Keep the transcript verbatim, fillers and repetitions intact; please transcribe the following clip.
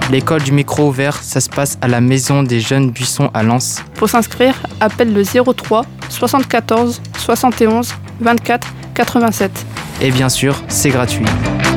L'école du micro ouvert, ça se passe à la Maison des Jeunes Buissons à Lens. Pour s'inscrire, appelle le zéro trois soixante-quatorze soixante et onze vingt-quatre quatre-vingt-sept. Et bien sûr, c'est gratuit.